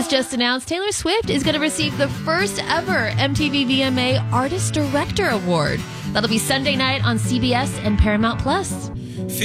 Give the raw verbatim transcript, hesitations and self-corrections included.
was just announced Taylor Swift is going to receive the first ever M T V V M A Artist Director Award. That'll be Sunday night on C B S and Paramount Plus.